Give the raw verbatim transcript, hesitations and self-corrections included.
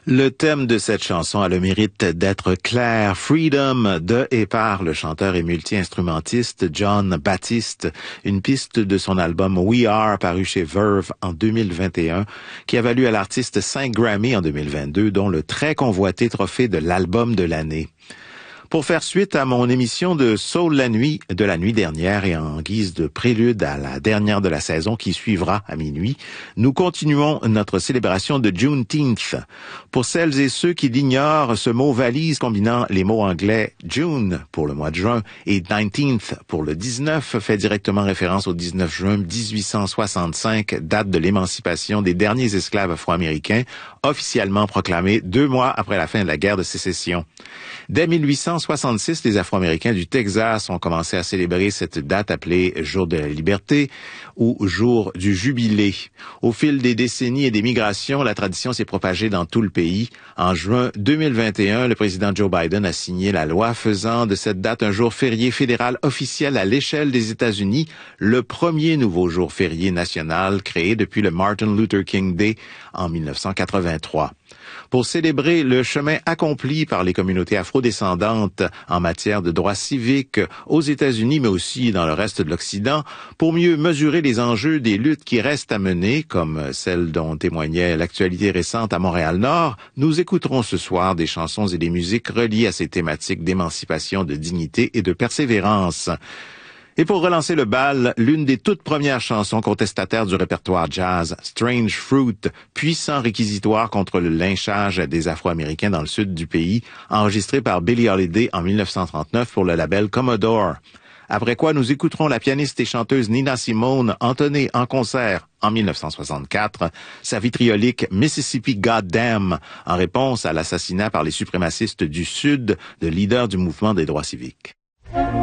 Le thème de cette chanson a le mérite d'être clair. Freedom de et par le chanteur et multi-instrumentiste Jon Batiste, une piste de son album We Are paru chez Verve en deux mille vingt et un, qui a valu à l'artiste cinq Grammy en deux mille vingt-deux, dont le très convoité trophée de l'album de l'année. Pour faire suite à mon émission de Soul la nuit de la nuit dernière et en guise de prélude à la dernière de la saison qui suivra à minuit, nous continuons notre célébration de Juneteenth. Pour celles et ceux qui l'ignorent, ce mot valise combinant les mots anglais June pour le mois de juin et nineteenth pour le dix-neuf fait directement référence au dix-neuf juin dix-huit cent soixante-cinq, date de l'émancipation des derniers esclaves afro-américains, officiellement proclamée deux mois après la fin de la guerre de sécession. Dès mille huit cent soixante-six, les Afro-Américains du Texas ont commencé à célébrer cette date appelée Jour de la liberté ou Jour du jubilé. Au fil des décennies et des migrations, la tradition s'est propagée dans tout le pays. En juin deux mille vingt et un, le président Joe Biden a signé la loi faisant de cette date un jour férié fédéral officiel à l'échelle des États-Unis, le premier nouveau jour férié national créé depuis le Martin Luther King Day en mille neuf cent quatre-vingt-trois. Pour célébrer le chemin accompli par les communautés afrodescendantes en matière de droits civiques aux États-Unis, mais aussi dans le reste de l'Occident, pour mieux mesurer les enjeux des luttes qui restent à mener, comme celle dont témoignait l'actualité récente à Montréal-Nord, nous écouterons ce soir des chansons et des musiques reliées à ces thématiques d'émancipation, de dignité et de persévérance. Et pour relancer le bal, l'une des toutes premières chansons contestataires du répertoire jazz, Strange Fruit, puissant réquisitoire contre le lynchage des Afro-Américains dans le sud du pays, enregistré par Billie Holiday en mille neuf cent trente-neuf pour le label Commodore. Après quoi, nous écouterons la pianiste et chanteuse Nina Simone entonner en concert en mille neuf cent soixante-quatre sa vitriolique Mississippi Goddamn en réponse à l'assassinat par les suprémacistes du Sud de leader du mouvement des droits civiques.